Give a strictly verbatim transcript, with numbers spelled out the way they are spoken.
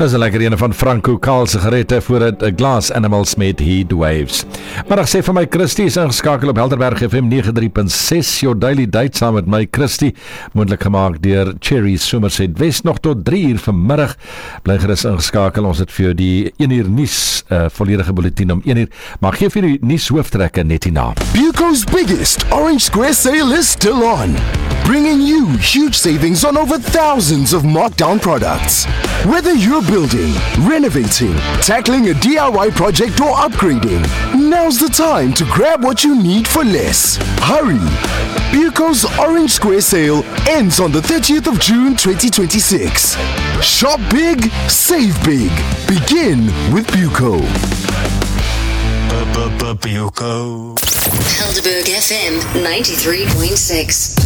Dat is een lekker ene van Franco Kaal sigarette voor het Glass Animals met Heatwaves. Maar ek sê vir my Christie is ingeskakel op Helderberg F M nege drie punt ses, your daily date saam met my Christie, moontlik gemaak deur Cherry Somerset West nog tot drie uur vanmiddag. Bly gerus ingeskakel, ons het vir jou die een uur nuus, uh, volledige bulletin om een uur, maar geef vir die nuus hooftrekke net hierna. Buco's biggest Orange Square sale is still on, bringing you huge savings on over thousands of markdown products. Whether you're building, renovating, tackling a D I Y project or upgrading, now's the time to grab what you need for less. Hurry! Buco's Orange Square sale ends on the thirtieth of June twenty twenty-six. Shop big, save big. Begin with Buco. Buco. Helderberg F M ninety-three point six.